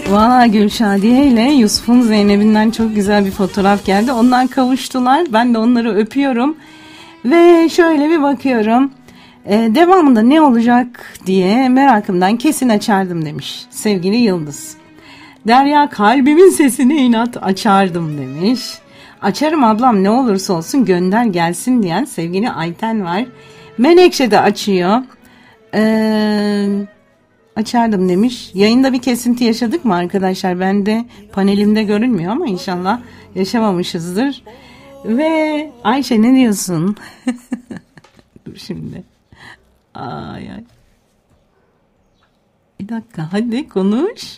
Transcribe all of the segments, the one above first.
Valla Gülşadiye ile Yusuf'un Zeynep'inden çok güzel bir fotoğraf geldi. Onlar kavuştular. Ben de onları öpüyorum. Ve şöyle bir bakıyorum. Devamında ne olacak diye merakımdan kesin açardım demiş sevgili Yıldız. Derya kalbimin sesine inat açardım demiş. Açarım ablam ne olursa olsun gönder gelsin diyen sevgili Ayten var. Menekşe de açıyor. Açardım demiş. Yayında bir kesinti yaşadık mı arkadaşlar? Ben de panelimde görünmüyor ama inşallah yaşamamışızdır. Ve Ayşe ne diyorsun? Dur şimdi. Ay. Bir dakika hadi konuş.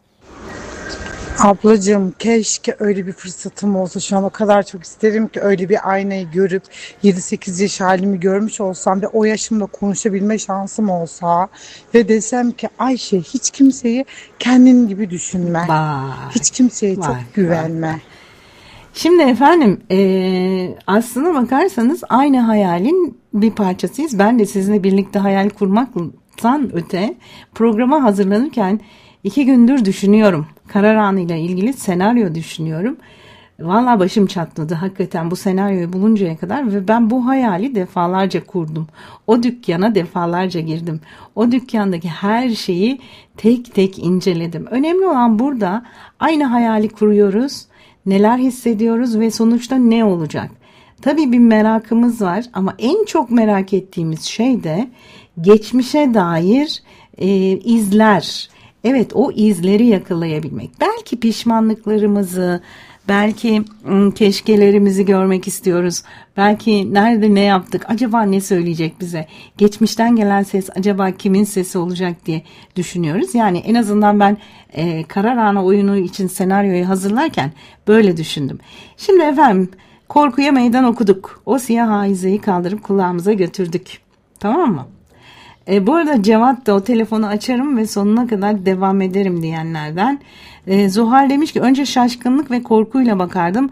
Ablacığım keşke öyle bir fırsatım olsa, şu an o kadar çok isterim ki öyle bir aynayı görüp 7-8 yaş halimi görmüş olsam ve o yaşımda konuşabilme şansım olsa ve desem ki Ayşe hiç kimseyi kendin gibi düşünme, hiç kimseye çok güvenme. Şimdi efendim aslına bakarsanız aynı hayalin bir parçasıyız. Ben de sizinle birlikte hayal kurmaktan öte programa hazırlanırken 2 gündür düşünüyorum. Karar anıyla ilgili senaryo düşünüyorum. Vallahi başım çatladı hakikaten bu senaryoyu buluncaya kadar ve ben bu hayali defalarca kurdum. O dükkana defalarca girdim. O dükkandaki her şeyi tek tek inceledim. Önemli olan burada aynı hayali kuruyoruz. Neler hissediyoruz ve sonuçta ne olacak? Tabii bir merakımız var ama en çok merak ettiğimiz şey de geçmişe dair izler. Evet, o izleri yakalayabilmek. Belki pişmanlıklarımızı, belki keşkelerimizi görmek istiyoruz. Belki nerede ne yaptık, acaba ne söyleyecek bize? Geçmişten gelen ses acaba kimin sesi olacak diye düşünüyoruz. Yani en azından ben karar anı oyunu için senaryoyu hazırlarken böyle düşündüm. Şimdi efendim korkuya meydan okuduk. O siyah haizeyi kaldırıp kulağımıza götürdük. Tamam mı? Bu arada Cevat da o telefonu açarım ve sonuna kadar devam ederim diyenlerden. Zuhal demiş ki önce şaşkınlık ve korkuyla bakardım.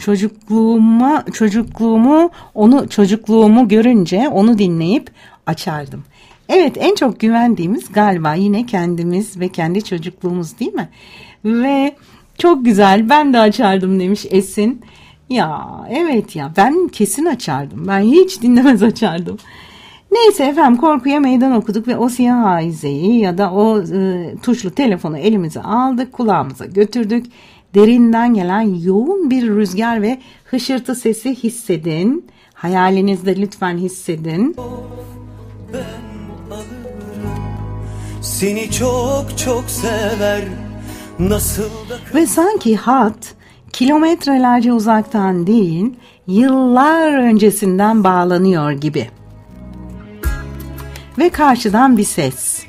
Çocukluğumu görünce onu dinleyip açardım. Evet, en çok güvendiğimiz galiba yine kendimiz ve kendi çocukluğumuz değil mi? Ve çok güzel, ben de açardım demiş Esin. Ya evet ya, ben kesin açardım. Ben hiç dinlemez açardım. Neyse efendim korkuya meydan okuduk ve o siyah haizeyi ya da o tuşlu telefonu elimize aldık, kulağımıza götürdük. Derinden gelen yoğun bir rüzgar ve hışırtı sesi hissedin. Hayalinizde lütfen hissedin. Ben alırım, seni çok çok sever, nasıl da... Ve sanki hat kilometrelerce uzaktan değil, yıllar öncesinden bağlanıyor gibi. Ve karşıdan bir ses.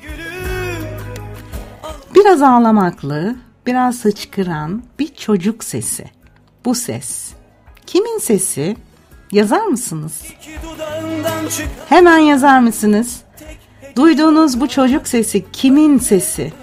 Biraz ağlamaklı, biraz hıçkıran bir çocuk sesi. Bu ses. Kimin sesi? Yazar mısınız? Hemen yazar mısınız? Duyduğunuz bu çocuk sesi kimin sesi?